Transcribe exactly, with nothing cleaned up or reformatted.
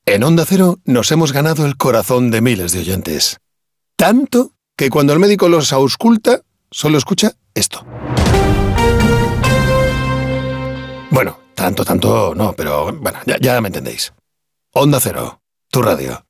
En Onda Cero nos hemos ganado el corazón de miles de oyentes. Tanto que cuando el médico los ausculta, solo escucha esto. Bueno, tanto, tanto no, pero bueno, ya, ya me entendéis. Onda Cero, tu radio.